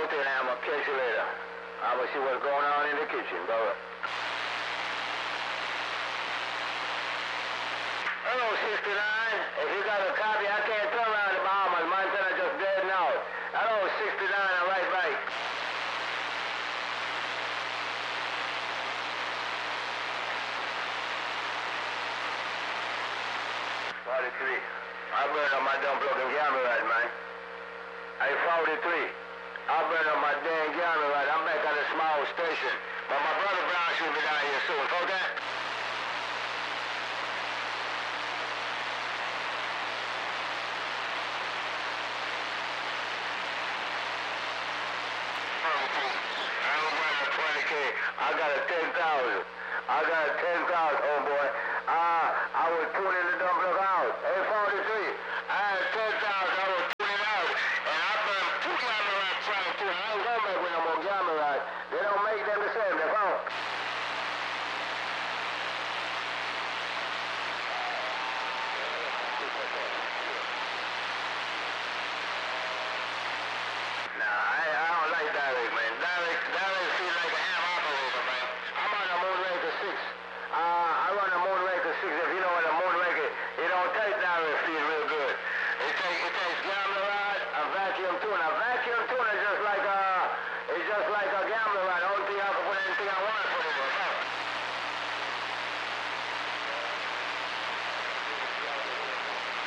Okay, now I'm gonna catch you later. I'm gonna see what's going on in the kitchen, brother. Hello, 69. If you got a copy, I can't turn around the Bahamas. My antenna just dead now. Hello, 69. I'm right back. 43. I burned up my damn plug-in camera right, man. Hey, 43. I burned up my damn camera right. I'm back at a small station. But my brother Brown should be down here soon. Hold that. 20K. I got a 10,000. I got a 10,000, homeboy. I was tuning the dumb plug out. Hey, 43. I had 10,000. I was tuning out. And I burned 2